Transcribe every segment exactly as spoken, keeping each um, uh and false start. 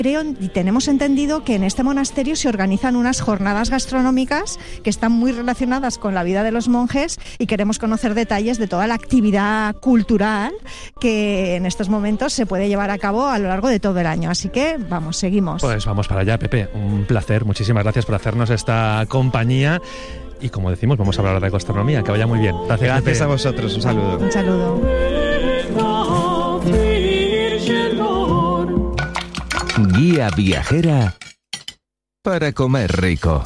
creo y tenemos entendido que en este monasterio se organizan unas jornadas gastronómicas que están muy relacionadas con la vida de los monjes y queremos conocer detalles de toda la actividad cultural que en estos momentos se puede llevar a cabo a lo largo de todo el año. Así que vamos, seguimos. Pues vamos para allá, Pepe. Un placer. Muchísimas gracias por hacernos esta compañía. Y como decimos, vamos a hablar de gastronomía. Que vaya muy bien. Gracias, gracias Pepe. a vosotros. Un saludo. Un saludo. Guía viajera para comer rico.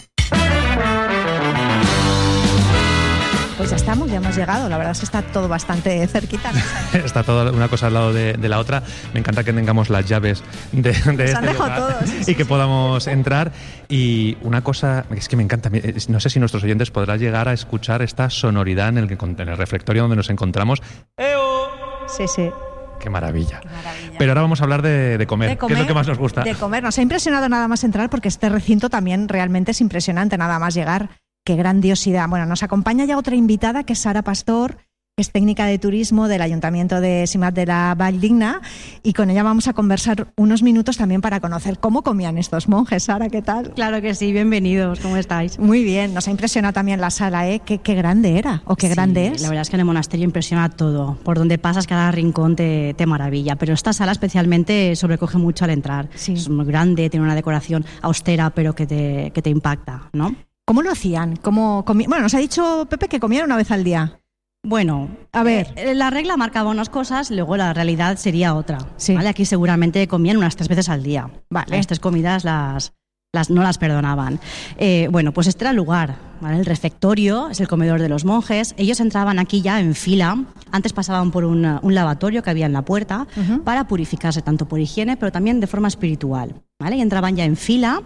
Pues ya estamos, ya hemos llegado. La verdad es que está todo bastante cerquita. Está toda una cosa al lado de, de la otra. Me encanta que tengamos las llaves de, de este lugar todos, sí, sí, y que sí. podamos entrar. Y una cosa, es que me encanta, no sé si nuestros oyentes podrán llegar a escuchar esta sonoridad en el, que, en el refectorio donde nos encontramos. ¡Eo! Sí, sí. Qué maravilla. Qué maravilla. Pero ahora vamos a hablar de, de, comer, de comer, que es lo que más nos gusta. De comer. Nos ha impresionado nada más entrar porque este recinto también realmente es impresionante nada más llegar. Qué grandiosidad. Bueno, nos acompaña ya otra invitada que es Sara Pastor, que es técnica de turismo del Ayuntamiento de Simat de la Valldigna, y con ella vamos a conversar unos minutos también para conocer cómo comían estos monjes. Sara, ¿qué tal? Claro que sí, bienvenidos, ¿cómo estáis? Muy bien, nos ha impresionado también la sala, ¿eh? Qué, qué grande era, o qué sí, grande es. La verdad es que en el monasterio impresiona todo, por donde pasas cada rincón te, te maravilla, pero esta sala especialmente sobrecoge mucho al entrar. Sí. Es muy grande, tiene una decoración austera, pero que te, que te impacta, ¿no? ¿Cómo lo hacían? ¿Cómo comi- bueno, nos ha dicho Pepe que comían una vez al día. Bueno, a ver, eh, la regla marcaba unas cosas, luego la realidad sería otra. Sí. ¿Vale? Aquí seguramente comían unas tres veces al día. Vale. Las tres comidas las, las no las perdonaban. Eh, bueno, pues este era el lugar, ¿vale? El refectorio es el comedor de los monjes. Ellos entraban aquí ya en fila. Antes pasaban por un, un lavatorio que había en la puerta uh-huh. para purificarse tanto por higiene, pero también de forma espiritual, ¿vale? Y entraban ya en fila,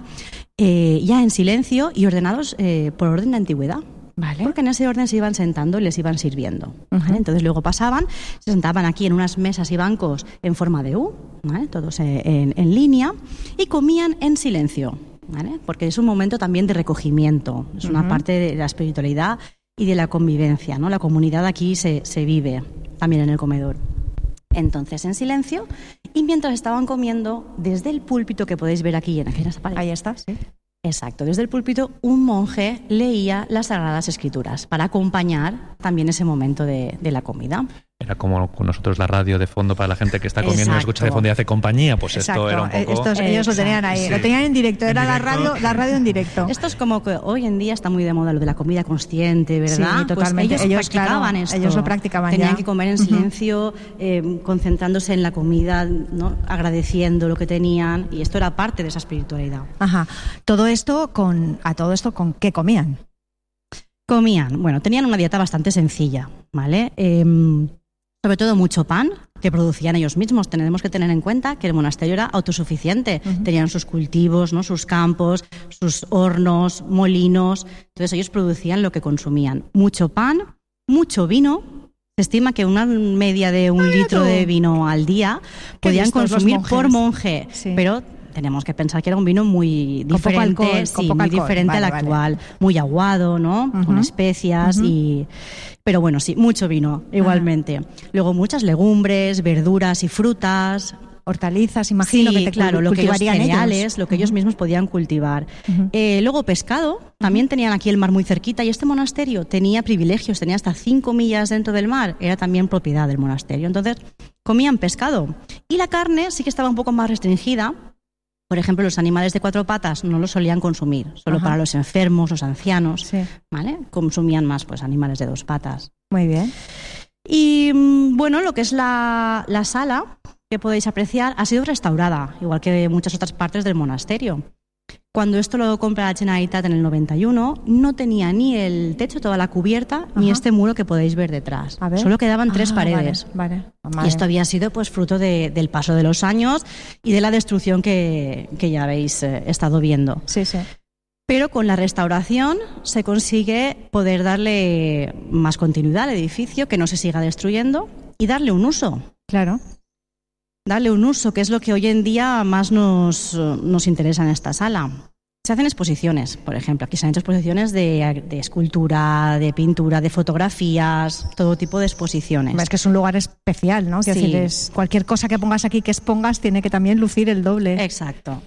eh, ya en silencio y ordenados eh, por orden de antigüedad. Vale. Porque en ese orden se iban sentando y les iban sirviendo. ¿Vale? Uh-huh. Entonces luego pasaban, se sentaban aquí en unas mesas y bancos en forma de U, ¿vale? Todos en, en línea, y comían en silencio, ¿vale? Porque es un momento también de recogimiento, es una uh-huh. parte de la espiritualidad y de la convivencia, ¿no? La comunidad aquí se, se vive también en el comedor. Entonces, en silencio, y mientras estaban comiendo, desde el púlpito que podéis ver aquí en aquella pared. Ahí está, sí. Exacto, desde el púlpito un monje leía las Sagradas Escrituras para acompañar también ese momento de, de la comida. Era como con nosotros la radio de fondo para la gente que está comiendo Exacto. y escucha de fondo y hace compañía, pues Exacto. esto era un poco... Estos, ellos lo tenían ahí, sí. lo tenían en directo, era en directo. La, radio, la radio en directo. Esto es como que hoy en día está muy de moda lo de la comida consciente, ¿verdad? Sí, totalmente. Pues ellos, ellos practicaban claro, esto. Ellos lo practicaban Tenían ya. que comer en silencio, uh-huh. eh, concentrándose en la comida, ¿no? Agradeciendo lo que tenían, y esto era parte de esa espiritualidad. Ajá. Todo esto con, a todo esto, ¿con qué comían? Comían, bueno, tenían una dieta bastante sencilla, ¿vale? Eh, Sobre todo mucho pan, que producían ellos mismos. Tenemos que tener en cuenta que el monasterio era autosuficiente. Uh-huh. Tenían sus cultivos, ¿no? Sus campos, sus hornos, molinos. Entonces ellos producían lo que consumían. Mucho pan, mucho vino. Se estima que una media de un Ay, litro tú. de vino al día podían consumir por monje. Sí. Pero tenemos que pensar que era un vino muy diferente, con poco alcohol, sí, con poco muy alcohol. diferente Vale, al actual. Vale. Muy aguado, ¿no? Uh-huh. Con especias uh-huh. y... Pero bueno, sí, mucho vino, igualmente. Ajá. Luego muchas legumbres, verduras y frutas. Hortalizas, imagino sí, que te claro, lo que ellos, cereales, ellos. lo que uh-huh. ellos mismos podían cultivar. Uh-huh. Eh, luego pescado, también tenían aquí el mar muy cerquita, y este monasterio tenía privilegios, tenía hasta cinco millas dentro del mar, era también propiedad del monasterio. Entonces, comían pescado. Y la carne sí que estaba un poco más restringida. Por ejemplo, los animales de cuatro patas no los solían consumir, solo Ajá. para los enfermos, los ancianos, sí. ¿vale? Consumían más pues animales de dos patas. Muy bien. Y bueno, lo que es la, la sala, que podéis apreciar, ha sido restaurada, igual que muchas otras partes del monasterio. Cuando esto lo compra la Generalitat en el noventa y uno, no tenía ni el techo, toda la cubierta, Ajá. ni este muro que podéis ver detrás. A ver. Solo quedaban tres ah, paredes. Vale, vale. Y esto había sido pues fruto de, del paso de los años y de la destrucción que, que ya habéis eh, estado viendo. Sí, sí. Pero con la restauración se consigue poder darle más continuidad al edificio, que no se siga destruyendo, y darle un uso. Claro. Darle un uso, que es lo que hoy en día más nos, nos interesa en esta sala. Se hacen exposiciones, por ejemplo. Aquí se han hecho exposiciones de, de escultura, de pintura, de fotografías, todo tipo de exposiciones. Es que es un lugar especial, ¿no? Quiero Sí. decir, es cualquier cosa que pongas aquí que expongas tiene que también lucir el doble. Exacto.